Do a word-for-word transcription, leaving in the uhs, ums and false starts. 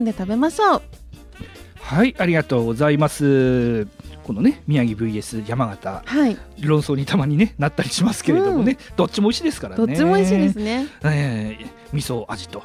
で食べましょう。 はい、ありがとうございます。このね、宮城 ブイエス 山形、 はい、 論争にたまにねなったりしますけれどもね、うん、どっちも美味しいですからね。 どっちも美味しいですね。 えー、味噌味と